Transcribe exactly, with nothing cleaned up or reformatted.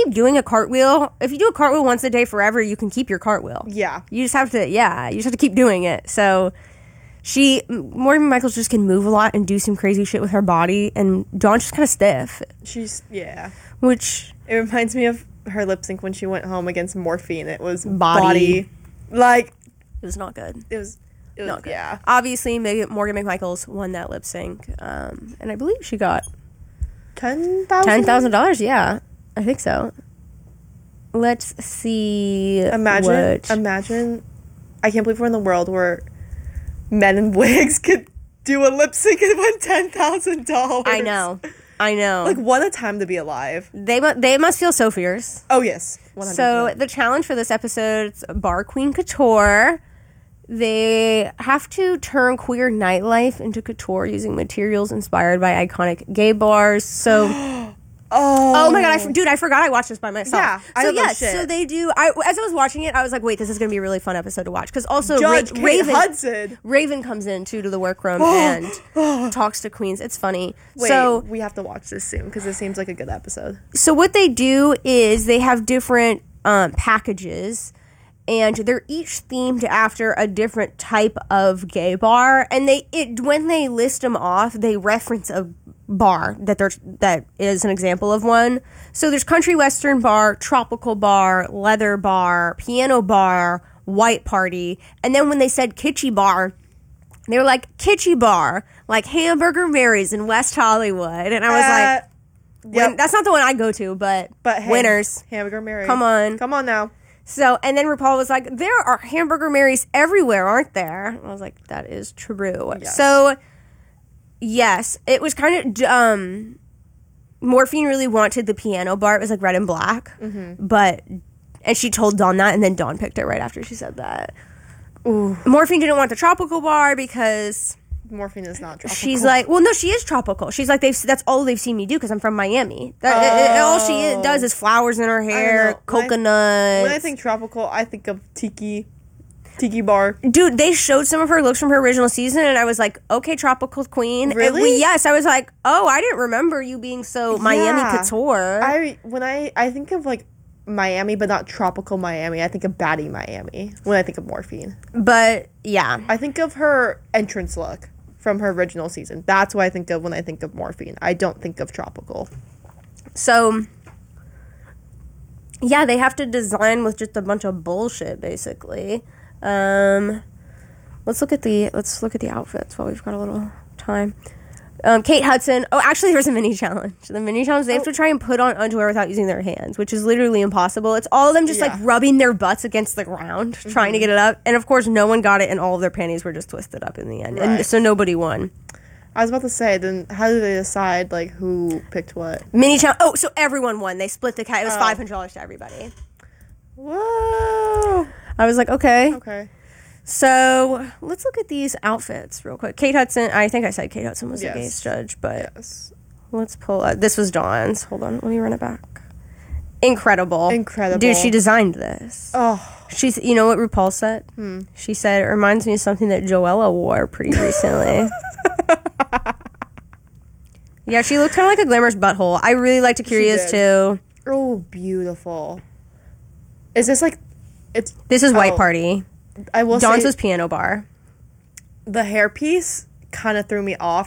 keep doing a cartwheel, if you do a cartwheel once a day forever, you can keep your cartwheel. Yeah. You just have to, yeah, you just have to keep doing it. So she, Morgan Michaels just can move a lot and do some crazy shit with her body, and Dawn's just kind of stiff. She's, yeah. Which... It reminds me of her lip sync when she went home against Morphine. It was Body. body. Like... It was not good. It was... It was not good. Yeah. Obviously, Morgan McMichaels won that lip sync, um, and I believe she got... ten thousand dollars? ten thousand dollars, yeah. I think so. Let's see. Imagine, what... imagine, I can't believe we're in the world where men in wigs could do a lip sync and win ten thousand dollars. I know. I know. Like, what a time to be alive. They, mu- they must feel so fierce. Oh, yes. one hundred percent. So, the challenge for this episode is Bar Queen Couture. They have to turn queer nightlife into couture using materials inspired by iconic gay bars. So, oh, oh my god, I f- dude, I forgot I watched this by myself. Yeah, I so know yes, shit. so they do. I as I was watching it, I was like, wait, this is gonna be a really fun episode to watch because also Judge Ra- Kate Raven Hudson. Raven comes in too to the workroom and talks to queens. It's funny. Wait, so we have to watch this soon because it seems like a good episode. so what they do is they have different um, packages. And they're each themed after a different type of gay bar. And they it when they list them off, they reference a bar that they're, that is an example of one. So there's country western bar, tropical bar, leather bar, piano bar, white party. And then when they said kitschy bar, they were like kitschy bar, like Hamburger Mary's in West Hollywood. And I was Uh, like, yep. when, that's not the one I go to, but, But hey, winners. Hamburger Mary. Come on. Come on now. So, and then RuPaul was like, there are Hamburger Marys everywhere, aren't there? And I was like, that is true. Yes. So, yes, it was kind of, um, Morphine really wanted the piano bar. It was like red and black. Mm-hmm. But, and she told Dawn that, and then Dawn picked it right after she said that. Ooh. Morphine didn't want the tropical bar because... Morphine is not tropical. She's like, well, no, she is tropical. She's like, they've that's all they've seen me do because I'm from Miami. That, it- it- all she Oh. does is flowers in her hair, know. When I- coconuts. When I think tropical, I think of tiki, tiki bar. Dude, they showed some of her looks from her original season, and I was like, okay, tropical queen. And Really? we- yes, I was like, oh, I didn't remember you being so Miami Yeah. couture. I when I I think of like Miami, but not tropical Miami. I think of baddie Miami when I think of Morphine. but yeah, I think of her entrance look from her original season. That's what I think of when I think of Morphine. I don't think of tropical. so yeah, they have to design with just a bunch of bullshit, basically. Um, let's look at the let's look at the outfits while we've got a little time. Um, Kate Hudson. Oh, actually, there's a mini challenge. The mini challenge, they have to try and put on underwear without using their hands, which is literally impossible. It's all of them just, Yeah. like, rubbing their butts against the ground, mm-hmm. trying to get it up. And, of course, no one got it, and all of their panties were just twisted up in the end. And Right. so nobody won. I was about to say, then how do they decide, like, who picked what? Mini challenge. Oh, so everyone won. They split the cat. It was Oh. five hundred dollars to everybody. Whoa. I was like, okay. Okay. So let's look at these outfits real quick. Kate Hudson. I think I said Kate Hudson was Yes. the gays judge, but Yes. let's pull up. This was Dawn's. Hold on. Let me run it back. Incredible. Incredible. Dude, she designed this. Oh. She's, you know what RuPaul said? Hmm. She said, it reminds me of something that Joella wore pretty recently. Yeah, she looked kind of like a glamorous butthole. I really liked Akira's did. too. Oh, beautiful. Is this like, it's, This is White Oh. Party. I will Dawn's say, was Piano Bar. the hairpiece kind of threw me off